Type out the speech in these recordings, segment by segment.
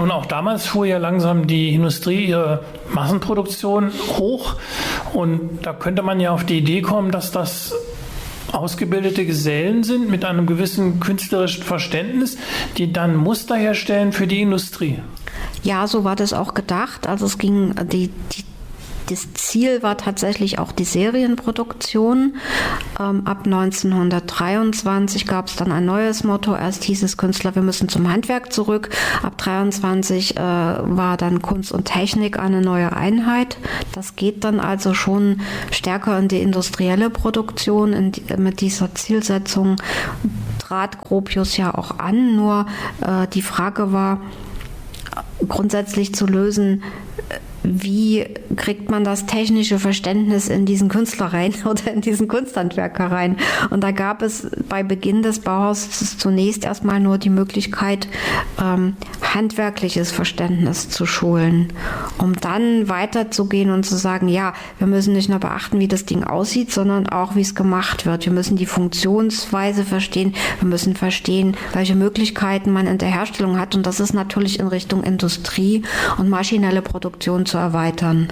Nun, auch damals fuhr ja langsam die Industrie ihre Massenproduktion hoch. Und da könnte man ja auf die Idee kommen, dass das ausgebildete Gesellen sind mit einem gewissen künstlerischen Verständnis, die dann Muster herstellen für die Industrie. Ja, so war das auch gedacht. Also es ging, das Ziel war tatsächlich auch die Serienproduktion. Ab 1923 gab es dann ein neues Motto. Erst hieß es Künstler, wir müssen zum Handwerk zurück. Ab 23 war dann Kunst und Technik eine neue Einheit. Das geht dann also schon stärker in die industrielle Produktion. Mit dieser Zielsetzung trat Gropius ja auch an. Nur die Frage war grundsätzlich zu lösen, wie kriegt man das technische Verständnis in diesen Künstler rein oder in diesen Kunsthandwerker rein? Und da gab es bei Beginn des Bauhauses zunächst erstmal nur die Möglichkeit, handwerkliches Verständnis zu schulen, um dann weiterzugehen und zu sagen, ja, wir müssen nicht nur beachten, wie das Ding aussieht, sondern auch, wie es gemacht wird. Wir müssen die Funktionsweise verstehen, wir müssen verstehen, welche Möglichkeiten man in der Herstellung hat. Und das ist natürlich in Richtung Industrie und maschinelle Produktion zu erweitern.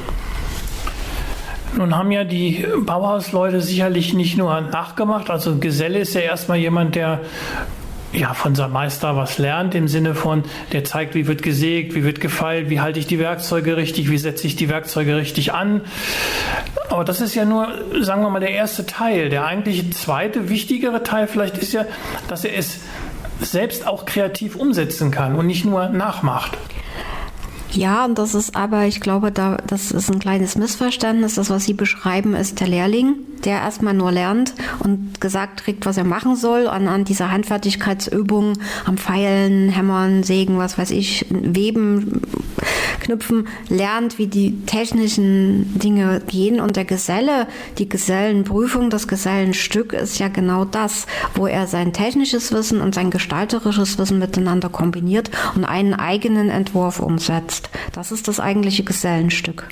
Nun haben ja die Bauhausleute sicherlich nicht nur nachgemacht. Also ein Geselle ist ja erstmal jemand, der von seinem Meister was lernt, im Sinne von, der zeigt, wie wird gesägt, wie wird gefeilt, wie halte ich die Werkzeuge richtig, wie setze ich die Werkzeuge richtig an. Aber das ist ja nur, sagen wir mal, der erste Teil. Der eigentlich zweite, wichtigere Teil vielleicht ist ja, dass er es selbst auch kreativ umsetzen kann und nicht nur nachmacht. Ja, und das ist aber, ich glaube, das ist ein kleines Missverständnis. Das, was Sie beschreiben, ist der Lehrling, der erstmal nur lernt und gesagt kriegt, was er machen soll, anhand dieser Handfertigkeitsübungen, am Feilen, Hämmern, Sägen, was weiß ich, Weben, Knüpfen, lernt, wie die technischen Dinge gehen. Und der Geselle, die Gesellenprüfung, das Gesellenstück ist ja genau das, wo er sein technisches Wissen und sein gestalterisches Wissen miteinander kombiniert und einen eigenen Entwurf umsetzt. Das ist das eigentliche Gesellenstück.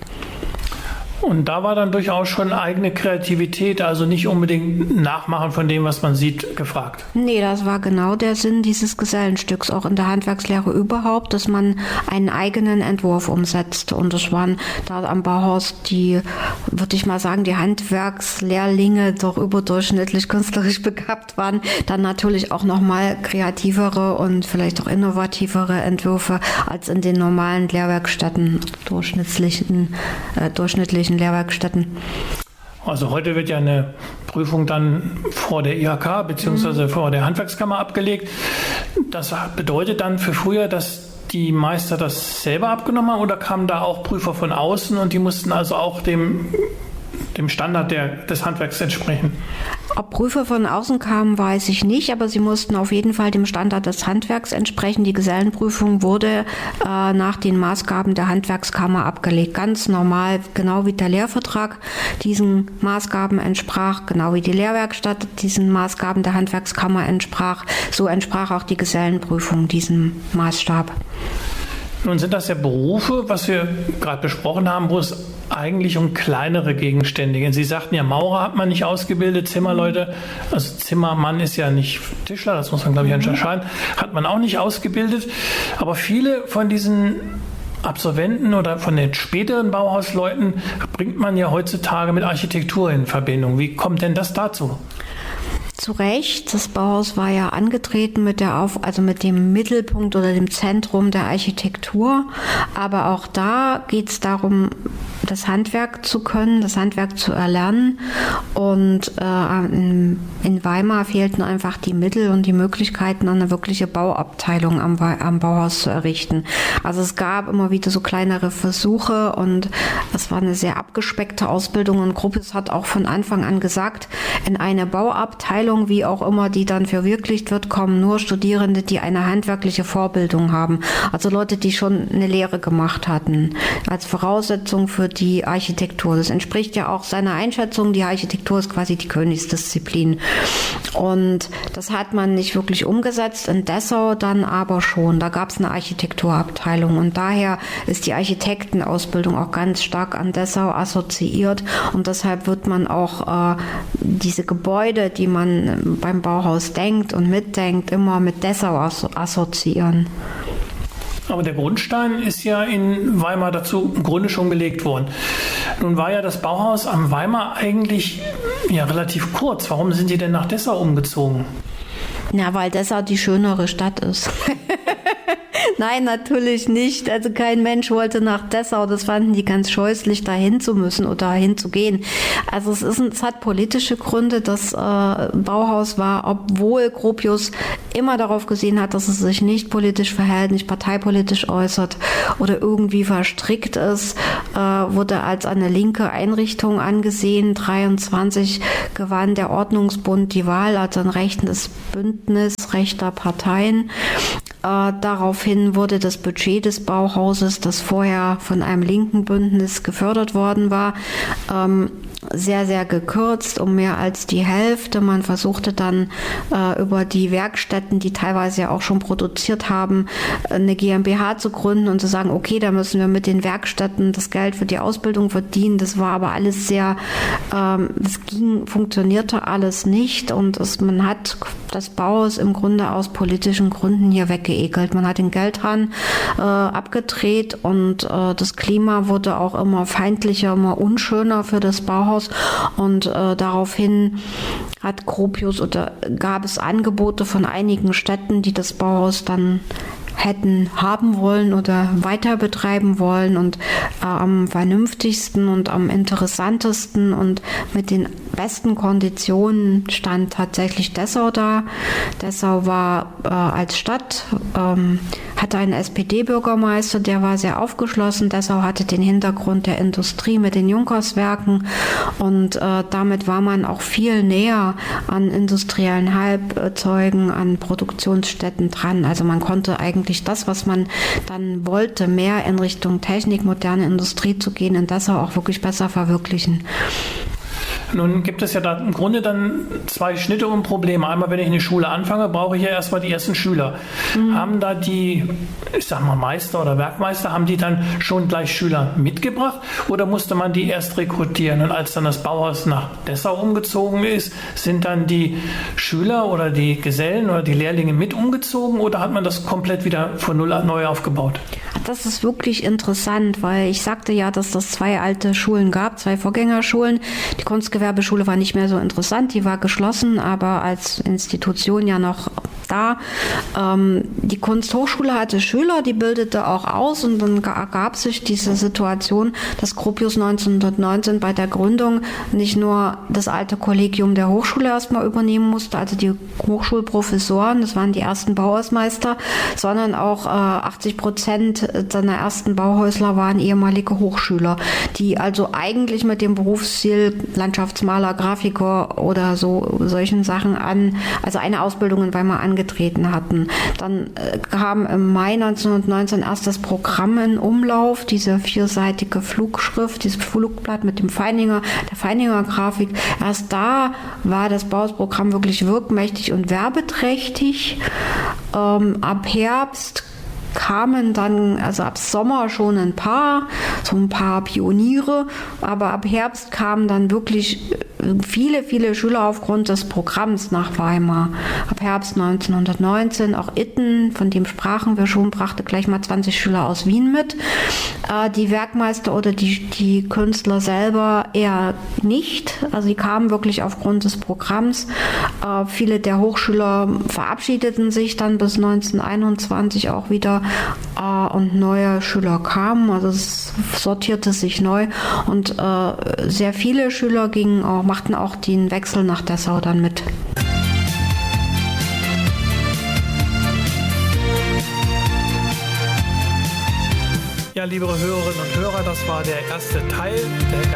Und da war dann durchaus schon eigene Kreativität, also nicht unbedingt Nachmachen von dem, was man sieht, gefragt. Nee, das war genau der Sinn dieses Gesellenstücks, auch in der Handwerkslehre überhaupt, dass man einen eigenen Entwurf umsetzt. Und es waren da am Bauhaus die, würde ich mal sagen, die Handwerkslehrlinge doch überdurchschnittlich künstlerisch begabt waren, dann natürlich auch nochmal kreativere und vielleicht auch innovativere Entwürfe als in den normalen Lehrwerkstätten, durchschnittlichen Lehrwerkstätten. Also heute wird ja eine Prüfung dann vor der IHK bzw. vor der Handwerkskammer abgelegt. Das bedeutet dann für früher, dass die Meister das selber abgenommen haben oder kamen da auch Prüfer von außen und die mussten also auch dem Standard des Handwerks entsprechen? Ob Prüfer von außen kamen, weiß ich nicht, aber sie mussten auf jeden Fall dem Standard des Handwerks entsprechen. Die Gesellenprüfung wurde nach den Maßgaben der Handwerkskammer abgelegt. Ganz normal, genau wie der Lehrvertrag diesen Maßgaben entsprach, genau wie die Lehrwerkstatt diesen Maßgaben der Handwerkskammer entsprach. So entsprach auch die Gesellenprüfung diesem Maßstab. Nun sind das ja Berufe, was wir gerade besprochen haben, wo es eigentlich um kleinere Gegenstände geht. Sie sagten ja, Maurer hat man nicht ausgebildet, Zimmerleute, also Zimmermann ist ja nicht Tischler, das muss man glaube ich unterscheiden, hat man auch nicht ausgebildet. Aber viele von diesen Absolventen oder von den späteren Bauhausleuten bringt man ja heutzutage mit Architektur in Verbindung. Wie kommt denn das dazu? Zu Recht, das Bauhaus war ja angetreten mit dem Mittelpunkt oder dem Zentrum der Architektur, aber auch da geht es darum, das Handwerk zu können, das Handwerk zu erlernen und in Weimar fehlten einfach die Mittel und die Möglichkeiten, eine wirkliche Bauabteilung am Bauhaus zu errichten. Also es gab immer wieder so kleinere Versuche und es war eine sehr abgespeckte Ausbildung und Gropius hat auch von Anfang an gesagt, in eine Bauabteilung, wie auch immer die dann verwirklicht wird, kommen nur Studierende, die eine handwerkliche Vorbildung haben. Also Leute, die schon eine Lehre gemacht hatten, als Voraussetzung für die Architektur. Das entspricht ja auch seiner Einschätzung, die Architektur ist quasi die Königsdisziplin. Und das hat man nicht wirklich umgesetzt, in Dessau dann aber schon. Da gab es eine Architekturabteilung und daher ist die Architektenausbildung auch ganz stark an Dessau assoziiert und deshalb wird man auch diese Gebäude, die man beim Bauhaus denkt und mitdenkt, immer mit Dessau assoziieren. Aber der Grundstein ist ja in Weimar dazu im Grunde schon gelegt worden. Nun war ja das Bauhaus am Weimar eigentlich relativ kurz. Warum sind Sie denn nach Dessau umgezogen? Ja, weil Dessau die schönere Stadt ist. Nein, natürlich nicht. Also kein Mensch wollte nach Dessau. Das fanden die ganz scheußlich, dahin zu müssen oder dahin zu gehen. Also es hat politische Gründe. Das Bauhaus war, obwohl Gropius immer darauf gesehen hat, dass es sich nicht politisch verhält, nicht parteipolitisch äußert oder irgendwie verstrickt ist, wurde als eine linke Einrichtung angesehen. 1923 gewann der Ordnungsbund die Wahl, also ein rechtes Bündnis rechter Parteien. Daraufhin wurde das Budget des Bauhauses, das vorher von einem linken Bündnis gefördert worden war, sehr, sehr gekürzt, um mehr als die Hälfte. Man versuchte dann über die Werkstätten, die teilweise ja auch schon produziert haben, eine GmbH zu gründen und zu sagen, okay, da müssen wir mit den Werkstätten das Geld für die Ausbildung verdienen. Das war aber alles sehr, funktionierte alles nicht und man hat das Bauhaus im Grunde aus politischen Gründen hier weggeekelt. Man hat den Geldhahn abgedreht und das Klima wurde auch immer feindlicher, immer unschöner für das Bauhaus. Und daraufhin hat Gropius oder gab es Angebote von einigen Städten, die das Bauhaus dann hätten haben wollen oder weiter betreiben wollen und am vernünftigsten und am interessantesten und mit den besten Konditionen stand tatsächlich Dessau da. Dessau war als Stadt, hatte einen SPD-Bürgermeister, der war sehr aufgeschlossen. Dessau hatte den Hintergrund der Industrie mit den Junkerswerken und damit war man auch viel näher an industriellen Halbzeugen, an Produktionsstätten dran. Also man konnte eigentlich das, was man dann wollte, mehr in Richtung Technik, moderne Industrie zu gehen, in Dessau auch wirklich besser verwirklichen. Nun gibt es ja da im Grunde dann zwei Schnitte und Probleme. Einmal, wenn ich eine Schule anfange, brauche ich ja erstmal die ersten Schüler. Haben da die, ich sag mal Meister oder Werkmeister, haben die dann schon gleich Schüler mitgebracht oder musste man die erst rekrutieren? Und als dann das Bauhaus nach Dessau umgezogen ist, sind dann die Schüler oder die Gesellen oder die Lehrlinge mit umgezogen oder hat man das komplett wieder von null an neu aufgebaut? Das ist wirklich interessant, weil ich sagte ja, dass es zwei alte Schulen gab, zwei Vorgängerschulen. Die Kunstgewerbeschule war nicht mehr so interessant, die war geschlossen, aber als Institution ja noch da. Die Kunsthochschule hatte Schüler, die bildete auch aus und dann ergab sich diese Situation, dass Gropius 1919 bei der Gründung nicht nur das alte Kollegium der Hochschule erstmal übernehmen musste, also die Hochschulprofessoren, das waren die ersten Bauhausmeister, sondern auch 80% seiner ersten Bauhäusler waren ehemalige Hochschüler, die also eigentlich mit dem Berufsziel Landschaftsmaler, Grafiker oder solchen Sachen also eine Ausbildung in Weimar angetreten hatten. Dann kam im Mai 1919 erst das Programm in Umlauf, diese vierseitige Flugschrift, dieses Flugblatt mit dem der Feininger Grafik. Erst da war das Bauhausprogramm wirklich wirkmächtig und werbeträchtig. Ab Herbst kamen dann, also ab Sommer schon ein paar Pioniere, aber ab Herbst kamen dann wirklich viele, viele Schüler aufgrund des Programms nach Weimar. Ab Herbst 1919, auch Itten, von dem sprachen wir schon, brachte gleich mal 20 Schüler aus Wien mit. Die Werkmeister oder die Künstler selber eher nicht, also die kamen wirklich aufgrund des Programms. Viele der Hochschüler verabschiedeten sich dann bis 1921 auch wieder und neue Schüler kamen, also es sortierte sich neu und sehr viele Schüler machten auch den Wechsel nach Dessau dann mit. Ja, liebe Hörerinnen und Hörer, das war der erste Teil der